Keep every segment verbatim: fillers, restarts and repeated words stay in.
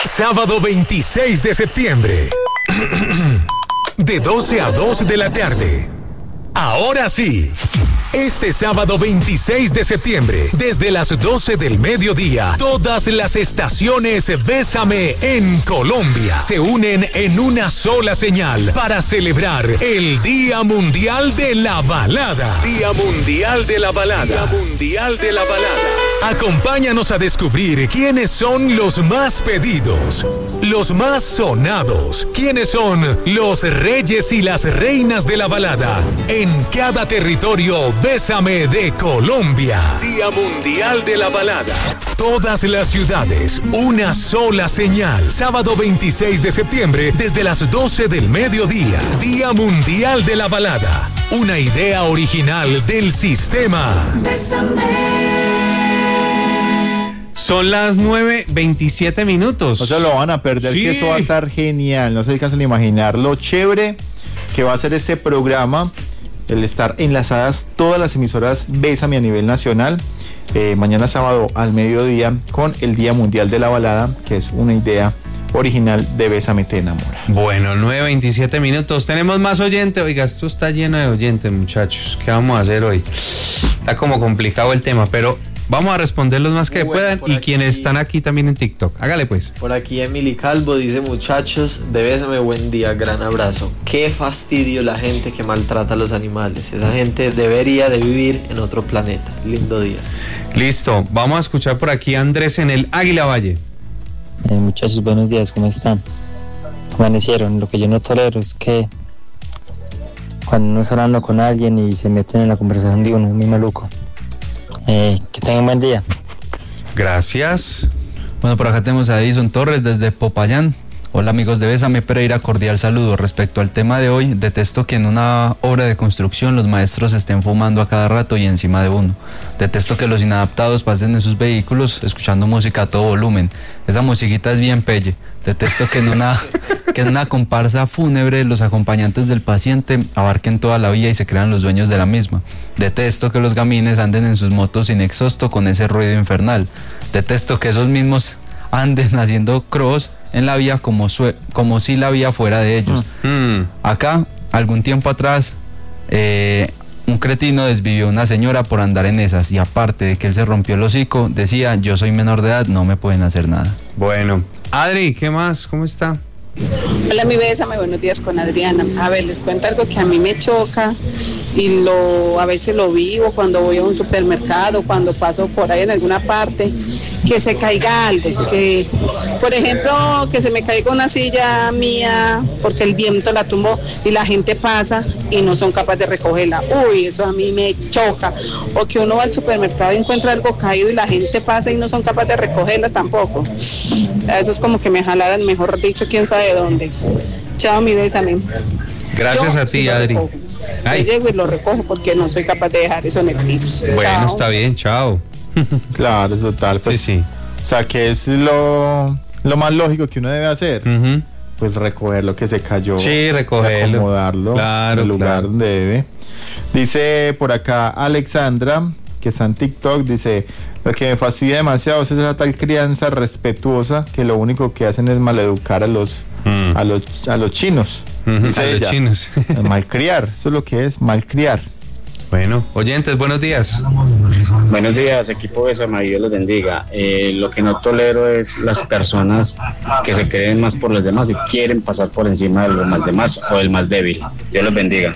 Sábado veintiséis de septiembre. De doce a dos de la tarde. Ahora sí. Este sábado veintiséis de septiembre, desde las doce del mediodía, todas las estaciones Bésame en Colombia se unen en una sola señal para celebrar el Día Mundial de la Balada. Día Mundial de la Balada. Día Mundial de la Balada. Acompáñanos a descubrir quiénes son los más pedidos, los más sonados, quiénes son los reyes y las reinas de la balada en cada territorio Bésame de Colombia. Día Mundial de la Balada. Todas las ciudades, una sola señal. Sábado veintiséis de septiembre desde las doce del mediodía. Día Mundial de la Balada. Una idea original del sistema. Bésame. Son las nueve veintisiete minutos. No se lo van a perder, sí. Que eso va a estar genial. No se alcanzan a imaginar lo chévere que va a ser este programa. El estar enlazadas todas las emisoras Bésame a nivel nacional. Eh, mañana sábado al mediodía con el Día Mundial de la Balada, que es una idea original de Bésame te enamora. Bueno, nueve veintisiete minutos. Tenemos más oyentes. Oiga, esto está lleno de oyentes, muchachos. ¿Qué vamos a hacer hoy? Está como complicado el tema, pero vamos a responder los más que bueno, puedan y aquí, quienes están aquí también en TikTok. Hágale pues. Por aquí Emily Calvo dice: muchachos, de Bésame, buen día, gran abrazo. Qué fastidio la gente que maltrata a los animales. Esa gente debería de vivir en otro planeta. Lindo día. Listo, vamos a escuchar por aquí a Andrés en el Águila Valle. Eh, muchachos, buenos días, ¿cómo están? Amanecieron. Lo que yo no tolero es que cuando uno está hablando con alguien y se meten en la conversación de uno, es muy maluco. Eh, que tengan un buen día. Gracias. Bueno, por acá tenemos a Edison Torres desde Popayán. Hola amigos de Bésame Pereira, cordial saludo. Respecto al tema de hoy, detesto que en una obra de construcción los maestros estén fumando a cada rato y encima de uno. Detesto que los inadaptados pasen en sus vehículos escuchando música a todo volumen. Esa musiquita es bien pelle. Detesto que en una, que en una comparsa fúnebre los acompañantes del paciente abarquen toda la vía y se crean los dueños de la misma. Detesto que los gamines anden en sus motos sin exhausto con ese ruido infernal. Detesto que esos mismos anden haciendo cross en la vía como, sue- como si la vía fuera de ellos. Mm. Acá, algún tiempo atrás, eh, un cretino desvivió a una señora por andar en esas, y aparte de que él se rompió el hocico, decía: yo soy menor de edad, no me pueden hacer nada. Bueno, Adri, ¿qué más? ¿Cómo está? Hola, mi Bésame, buenos días con Adriana. A ver, les cuento algo que a mí me choca y lo a veces lo vivo cuando voy a un supermercado, cuando paso por ahí en alguna parte, que se caiga algo, que por ejemplo que se me caiga una silla mía porque el viento la tumbó y la gente pasa y no son capaces de recogerla. Uy, eso a mí me choca. O que uno va al supermercado y encuentra algo caído y la gente pasa y no son capaces de recogerla tampoco. Eso es como que me jalaran, mejor dicho, quién sabe de dónde. Chao, mi Bésame. Gracias Yo a ti, sí Adri. Yo Ay. llego y lo recojo porque no soy capaz de dejar eso en el piso. Bueno, Chao. está bien, chao. Claro, total. Pues, Sí, sí. O sea, que es lo, lo más lógico que uno debe hacer. Uh-huh. Pues recoger lo que se cayó. Sí, recogerlo. Acomodarlo Claro, en el lugar claro. donde debe. Dice por acá Alexandra, que está en TikTok, dice: lo que me fastidia demasiado es esa tal crianza respetuosa que lo único que hacen es maleducar a los, Mm. a los, a los chinos. Uh-huh. Dice A los ella. chinos. Malcriar, eso es lo que es, malcriar. Bueno, oyentes, buenos días. Buenos días, equipo Bésame, Dios los bendiga. Eh, lo que no tolero es las personas que se creen más por los demás y quieren pasar por encima de los más demás o del más débil. Dios los bendiga.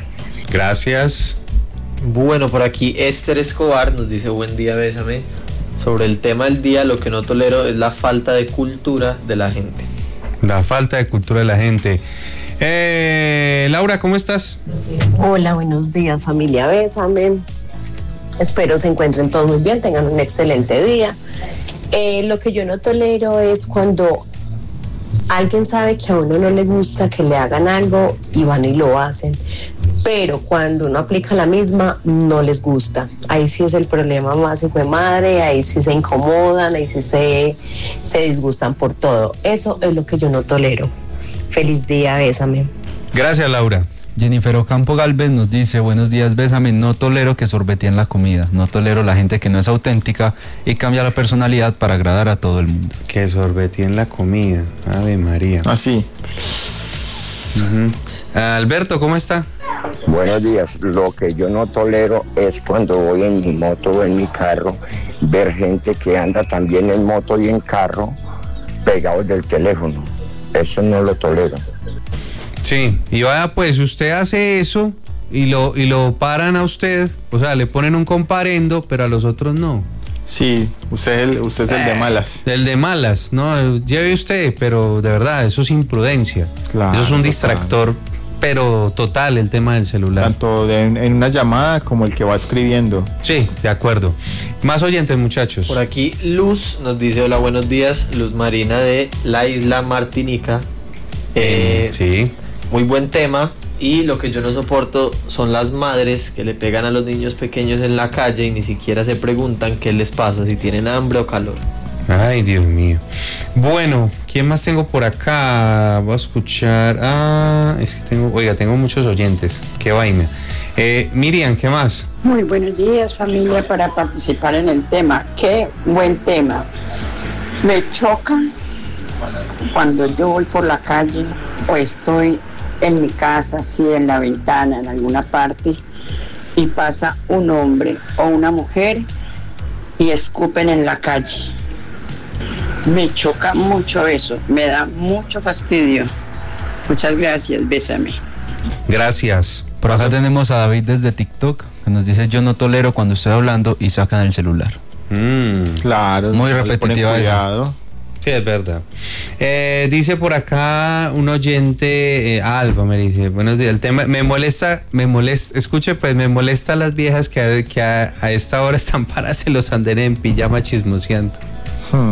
Gracias. Bueno, por aquí Esther Escobar nos dice: buen día, Bésame. Sobre el tema del día, lo que no tolero es la falta de cultura de la gente. La falta de cultura de la gente. Eh, Laura, ¿cómo estás? Hola, buenos días, familia Bésame. Espero se encuentren todos muy bien, tengan un excelente día. Eh, lo que yo no tolero es cuando alguien sabe que a uno no le gusta que le hagan algo y van y lo hacen, pero cuando uno aplica la misma no les gusta. Ahí sí es el problema más hijo de madre, ahí sí se incomodan, ahí sí se, se disgustan por todo. Eso es lo que yo no tolero. Feliz día, Bésame. Gracias, Laura. Jennifer Ocampo Galvez nos dice, buenos días, bésame, no tolero que sorbeteen la comida, no tolero la gente que no es auténtica y cambia la personalidad para agradar a todo el mundo. Que sorbeteen la comida, Ave María. Así. Uh-huh. Alberto, ¿cómo está? Buenos días, lo que yo no tolero es cuando voy en mi moto o en mi carro, ver gente que anda también en moto y en carro pegados del teléfono, eso no lo tolero. Sí, y vaya pues, usted hace eso y lo, y lo paran a usted, o sea, le ponen un comparendo, pero a los otros no. Sí, usted es el, usted es el eh, de malas. El de malas, no, lleve usted, pero de verdad, eso es imprudencia. Claro, eso es un total. distractor, pero total, el tema del celular. Tanto de, en una llamada como el que va escribiendo. Sí, de acuerdo. Más oyentes, muchachos. Por aquí Luz nos dice, hola, buenos días, Luz Marina de la isla Martinica. Eh, sí. Muy buen tema. Y lo que yo no soporto son las madres que le pegan a los niños pequeños en la calle y ni siquiera se preguntan qué les pasa, si tienen hambre o calor. Ay, Dios mío. Bueno, ¿quién más tengo por acá? Voy a escuchar. Ah, es que tengo, oiga, tengo muchos oyentes. Qué vaina. Eh, Miriam, ¿qué más? Muy buenos días, familia, para participar en el tema. Qué buen tema. Me choca cuando yo voy por la calle o estoy en mi casa, así en la ventana, en alguna parte, y pasa un hombre o una mujer y escupen en la calle. Me choca mucho eso, me da mucho fastidio. Muchas gracias, bésame. Gracias. Por acá tenemos a David desde TikTok, que nos dice, yo no tolero cuando estoy hablando y sacan el celular. Mm. Claro. Muy no repetitiva esa. Sí, es verdad. Eh, dice por acá un oyente, eh, Alba me dice, buenos días, el tema, me molesta, me molesta, escuche pues, me molesta las viejas que, a, que a, a esta hora están paradas en los andenes en pijama chismoseando. Hmm.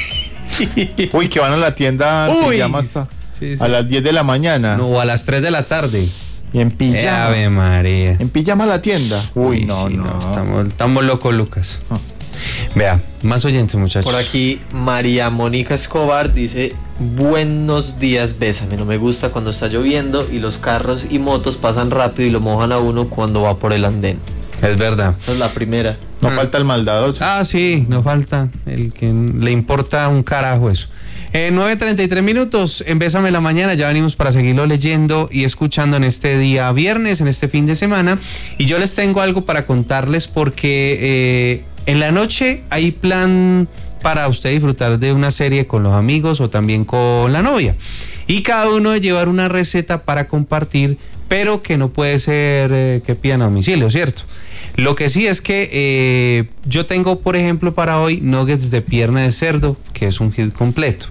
Uy, que van a la tienda en Uy, pijama hasta sí, sí. a las diez de la mañana. No, o a las tres de la tarde. Y en pijama. Eh, Ave María. En pijama a la tienda. Uy, Uy no, sí, no. no. Estamos, estamos locos, Lucas. Ah. Vea, más oyentes, muchachos. Por aquí María Mónica Escobar dice, buenos días, bésame. No me gusta cuando está lloviendo y los carros y motos pasan rápido y lo mojan a uno cuando va por el andén. Es verdad. Esa es la primera. No mm. falta el maldadoso. Ah, sí, no falta el que le importa un carajo eso. Eh, nueve treinta y tres minutos, en Bésame la Mañana, ya venimos para seguirlo leyendo y escuchando en este día viernes, en este fin de semana. Y yo les tengo algo para contarles porque eh, en la noche hay plan para usted disfrutar de una serie con los amigos o también con la novia. Y cada uno de llevar una receta para compartir, pero que no puede ser eh, que pidan a domicilio, ¿cierto? Lo que sí es que eh, yo tengo, por ejemplo, para hoy nuggets de pierna de cerdo, que es un hit completo.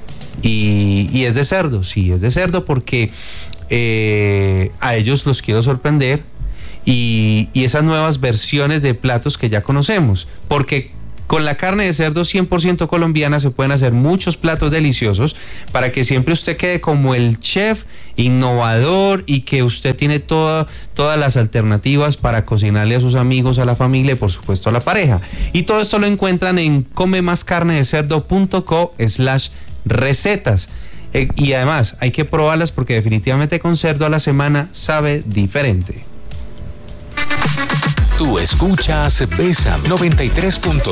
Y, y es de cerdo, sí, es de cerdo porque eh, a ellos los quiero sorprender y, y esas nuevas versiones de platos que ya conocemos, porque con la carne de cerdo cien por ciento colombiana se pueden hacer muchos platos deliciosos para que siempre usted quede como el chef innovador y que usted tiene toda, todas las alternativas para cocinarle a sus amigos, a la familia y por supuesto a la pareja. Y todo esto lo encuentran en comemascarnedecerdo.co slash recetas. Eh, y además hay que probarlas porque definitivamente con cerdo a la semana sabe diferente. Tú escuchas Bésame noventa y tres punto